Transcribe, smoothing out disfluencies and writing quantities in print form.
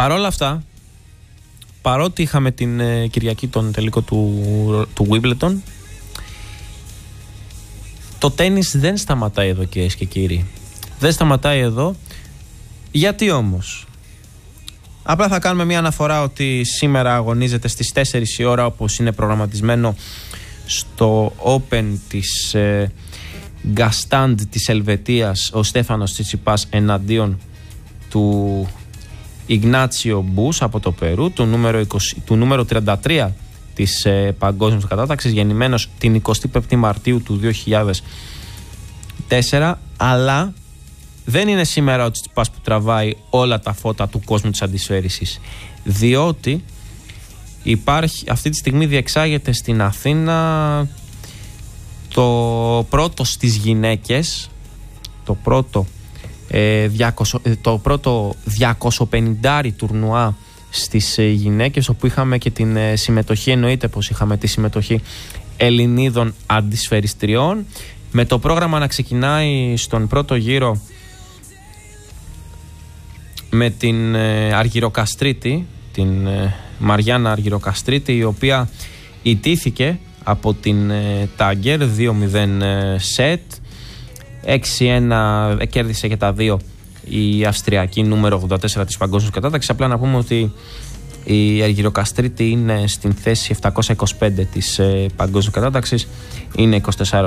Παρόλα αυτά, παρότι είχαμε την Κυριακή τον τελικό του Wimbledon, το τένις δεν σταματάει εδώ, κυρίες και κύριοι. Δεν σταματάει εδώ. Γιατί όμως? Απλά θα κάνουμε μια αναφορά ότι σήμερα αγωνίζεται στις 4 η ώρα, όπως είναι προγραμματισμένο, στο Open της Γκαστάντ της Ελβετίας, ο Στέφανος Τσιτσιπάς εναντίον του Ιγνάτσιο Μπούς από το Περού, του νούμερο 33 της παγκόσμιας κατάταξης, γεννημένος την 25η Μαρτίου του 2004, αλλά δεν είναι σήμερα ο Τσιτσιπάς που τραβάει όλα τα φώτα του κόσμου της αντισφαίρισης, διότι αυτή τη στιγμή διεξάγεται στην Αθήνα το πρώτο στις γυναίκες, το πρώτο 250 τουρνουά στις γυναίκες, όπου είχαμε και την συμμετοχή, εννοείται πως είχαμε τη συμμετοχή Ελληνίδων αντισφαιριστριών, με το πρόγραμμα να ξεκινάει στον πρώτο γύρο με την Αργυροκαστρίτη, την Μαριάννα Αργυροκαστρίτη, η οποία ιτήθηκε από την Τάγκερ 2-0 σετ. 6-1 κέρδισε και τα δύο η Αυστριακή νούμερο 84 της παγκόσμιας κατάταξης. Απλά να πούμε ότι η Αργυροκαστρίτη είναι στην θέση 725 της παγκόσμιας κατάταξης, είναι 24